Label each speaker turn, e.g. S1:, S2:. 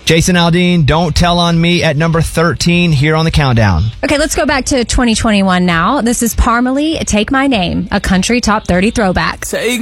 S1: Jason Aldean, Don't Tell on Me at number 13 here on the countdown.
S2: Okay, let's go back to 2021 now. This is Parmalee, Take My Name, a country top 30 throwback.
S3: Take